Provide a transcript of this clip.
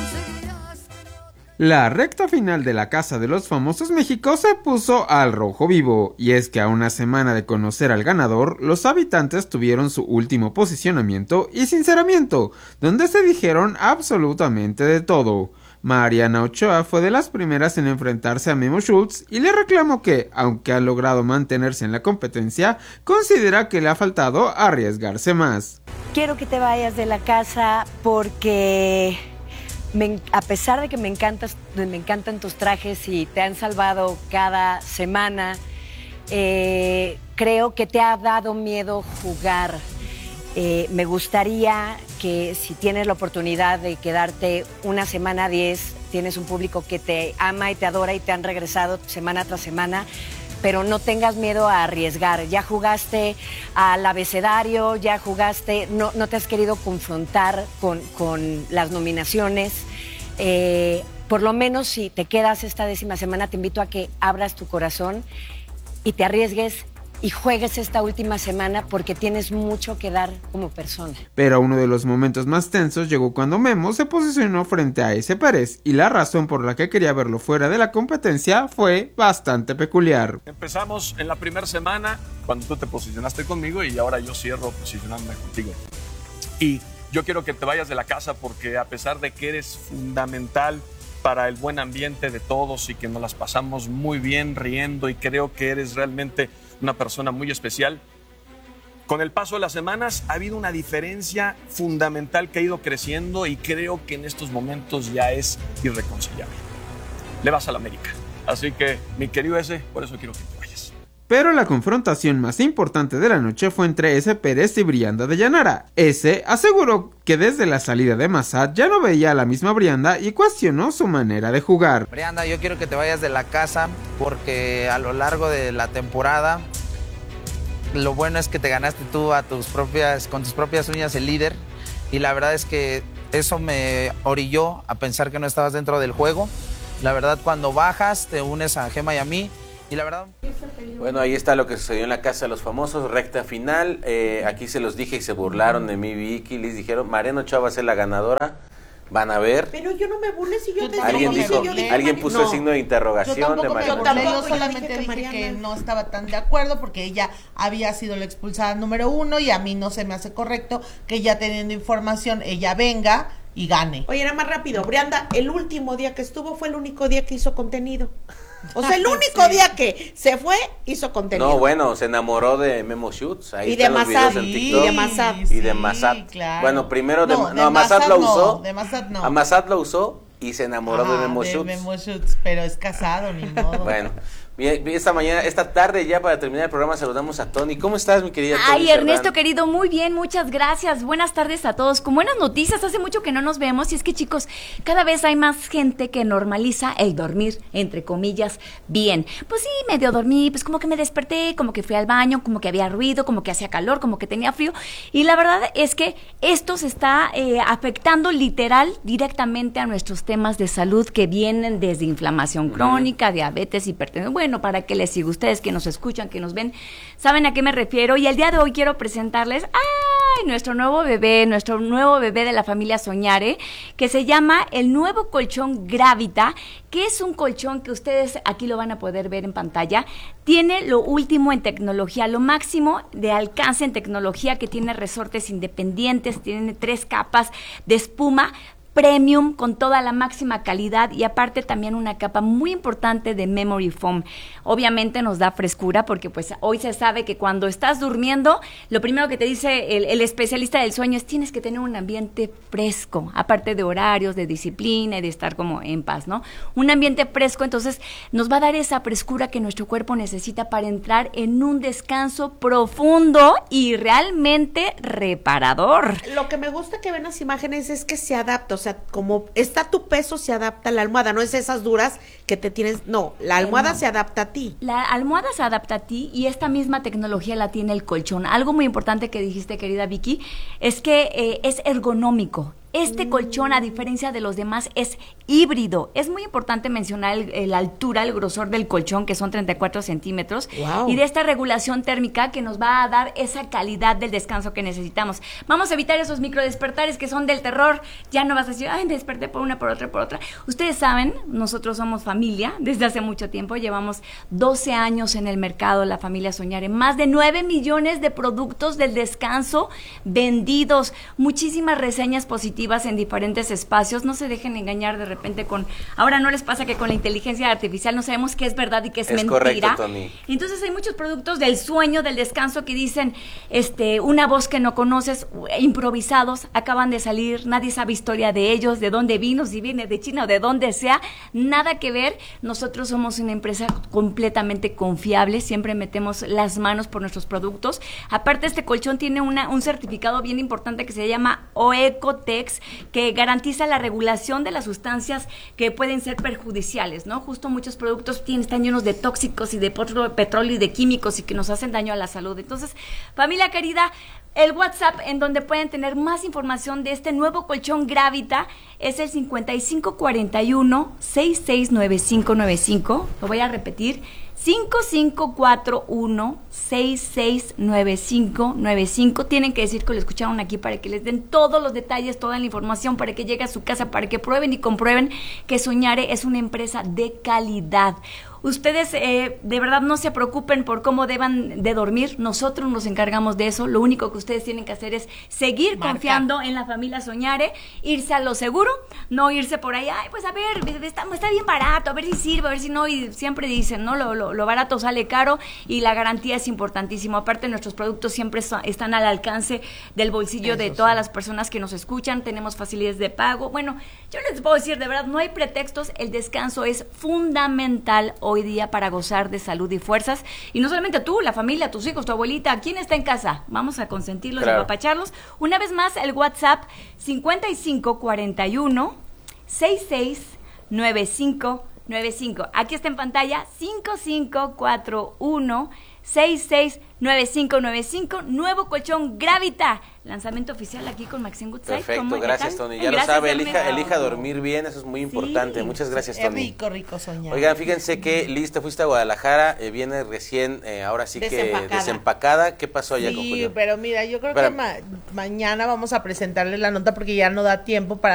La recta final de La Casa de los Famosos México se puso al rojo vivo, y es que a una semana de conocer al ganador, los habitantes tuvieron su último posicionamiento y sinceramiento, donde se dijeron absolutamente de todo. Mariana Ochoa fue de las primeras en enfrentarse a Memo Schultz y le reclamó que, aunque ha logrado mantenerse en la competencia, considera que le ha faltado arriesgarse más. Quiero que te vayas de la casa porque a pesar de que me encantan tus trajes y te han salvado cada semana, creo que te ha dado miedo jugar. Me gustaría que si tienes la oportunidad de quedarte una semana 10, tienes un público que te ama y te adora y te han regresado semana tras semana, pero no tengas miedo a arriesgar. Ya jugaste al abecedario, ya jugaste, no te has querido confrontar con las nominaciones. Por lo menos si te quedas esta 10ª semana, te invito a que abras tu corazón y te arriesgues y juegues esta última semana porque tienes mucho que dar como persona. Pero uno de los momentos más tensos llegó cuando Memo se posicionó frente a S. Pérez, y la razón por la que quería verlo fuera de la competencia fue bastante peculiar. Empezamos en la primera semana cuando tú te posicionaste conmigo y ahora yo cierro posicionándome contigo. Y yo quiero que te vayas de la casa porque a pesar de que eres fundamental para el buen ambiente de todos y que nos las pasamos muy bien riendo y creo que eres realmente una persona muy especial, con el paso de las semanas ha habido una diferencia fundamental que ha ido creciendo y creo que en estos momentos ya es irreconciliable. Le vas a la América, así que mi querido S, por eso quiero que te vayas. Pero la confrontación más importante de la noche fue entre S. Pérez y Brianda de Llanara. S. aseguró que desde la salida de Massad ya no veía a la misma Brianda y cuestionó su manera de jugar. Brianda, yo quiero que te vayas de la casa porque a lo largo de la temporada lo bueno es que te ganaste tú con tus propias uñas el líder, y la verdad es que eso me orilló a pensar que no estabas dentro del juego. La verdad, cuando bajas te unes a Gema y a mí. Y la verdad... Bueno, ahí está lo que sucedió en La Casa de los Famosos, recta final. Aquí se los dije y se burlaron de mí, Vicky. Les dijeron, Mariana Ochoa va a ser la ganadora. Van a ver. Pero yo no me burlé si yo te Alguien dijo, alguien puso el signo de interrogación de Mariana. Yo solamente dije que no estaba tan de acuerdo porque ella había sido la expulsada número 1 y a mí no se me hace correcto que ya teniendo información ella venga y gane. Oye, era más rápido. Brianda, el último día que estuvo fue el único día que hizo contenido. O sea, el único día que se fue, hizo contenido. No, bueno, se enamoró de Memo Schultz. Ahí y de Massad. Y de Massad. Y de Massad. Claro. Bueno, primero a Massad lo usó. De Massad no. A Massad lo usó y se enamoró de Memo Schultz. De Memo Schultz, pero es casado, ni modo. Bueno. Esta tarde ya para terminar el programa saludamos a Tony. ¿Cómo estás, mi querida Tony? Ay, Ernesto, querido, muy bien, muchas gracias. Buenas tardes a todos. Con buenas noticias, hace mucho que no nos vemos y es que, chicos, cada vez hay más gente que normaliza el dormir, entre comillas, bien. Pues sí, medio dormí, pues como que me desperté, como que fui al baño, como que había ruido, como que hacía calor, como que tenía frío. Y la verdad es que esto se está afectando directamente a nuestros temas de salud que vienen desde inflamación crónica, diabetes, hipertensión. Bueno, para que les siga, ustedes que nos escuchan, que nos ven, saben a qué me refiero. Y el día de hoy quiero presentarles nuestro nuevo bebé de la familia Soñare, que se llama el nuevo colchón Gravita, que es un colchón que ustedes aquí lo van a poder ver en pantalla. Tiene lo último en tecnología, lo máximo de alcance en tecnología, que tiene resortes independientes, tiene 3 capas de espuma premium con toda la máxima calidad y aparte también una capa muy importante de memory foam. Obviamente nos da frescura porque pues hoy se sabe que cuando estás durmiendo, lo primero que te dice el especialista del sueño es tienes que tener un ambiente fresco, aparte de horarios, de disciplina y de estar como en paz, ¿no? Un ambiente fresco, entonces nos va a dar esa frescura que nuestro cuerpo necesita para entrar en un descanso profundo y realmente reparador. Lo que me gusta que ven las imágenes es que se adapta, o sea, como está tu peso, se adapta a la almohada, no es esas duras que te tienes, no, la almohada se adapta a ti. La almohada se adapta a ti y esta misma tecnología la tiene el colchón. Algo muy importante que dijiste, querida Vicky, es que es ergonómico. Este colchón, a diferencia de los demás, es híbrido. Es muy importante mencionar la altura, el grosor del colchón, que son 34 centímetros, Wow. y de esta regulación térmica que nos va a dar esa calidad del descanso que necesitamos. Vamos a evitar esos microdespertares que son del terror. Ya no vas a decir, ay, me desperté por una, por otra, por otra. Ustedes saben, nosotros somos familia desde hace mucho tiempo. Llevamos 12 años en el mercado, la familia Soñare. Más de 9 millones de productos del descanso vendidos. Muchísimas reseñas positivas en diferentes espacios. No se dejen engañar de repente con... Ahora no les pasa que con la inteligencia artificial no sabemos qué es verdad y qué es mentira. Correcto, Tony. Entonces hay muchos productos del sueño, del descanso, que dicen una voz que no conoces, improvisados, acaban de salir, nadie sabe historia de ellos, de dónde vino, si viene de China o de donde sea, nada que ver. Nosotros somos una empresa completamente confiable, siempre metemos las manos por nuestros productos. Aparte, este colchón tiene un certificado bien importante que se llama OECOTEX, que garantiza la regulación de las sustancias que pueden ser perjudiciales, ¿no? Justo muchos productos están llenos de tóxicos y de petróleo y de químicos y que nos hacen daño a la salud. Entonces, familia querida, el WhatsApp en donde pueden tener más información de este nuevo colchón Gravita es el 5541-669595. Lo voy a repetir, 5541-669595. Tienen que decir que lo escucharon aquí para que les den todos los detalles, toda la información, para que llegue a su casa, para que prueben y comprueben que Soñare es una empresa de calidad. Ustedes de verdad no se preocupen por cómo deban de dormir, nosotros nos encargamos de eso. Lo único que ustedes tienen que hacer es seguir confiando en la familia Soñare, irse a lo seguro, no irse por ahí, ay, pues a ver, está bien barato, a ver si sirve, a ver si no, y siempre dicen, ¿no? Lo barato sale caro, y la garantía es importantísimo. Aparte, nuestros productos siempre están al alcance del bolsillo de todas las personas que nos escuchan, tenemos facilidades de pago. Bueno, yo les puedo decir, de verdad, no hay pretextos, el descanso es fundamental hoy día para gozar de salud y fuerzas, y no solamente tú, la familia, tus hijos, tu abuelita, ¿quién está en casa? Vamos a consentirlos, claro, y apapacharlos. Una vez más, el WhatsApp 5541-669595. Aquí está en pantalla, 5541-669595. Nuevo colchón Gravita. Lanzamiento oficial aquí con Maxine Goodside. Perfecto, gracias, Tony. Ya lo sabe, elija dormir bien, eso es muy importante. Sí. Muchas gracias, Tony. Rico soñar. Oigan, fíjense que Liz, fuiste a Guadalajara, viene recién, ahora sí que desempacada. ¿Qué pasó allá con Julio? Sí, pero mira, yo creo que mañana vamos a presentarle la nota porque ya no da tiempo para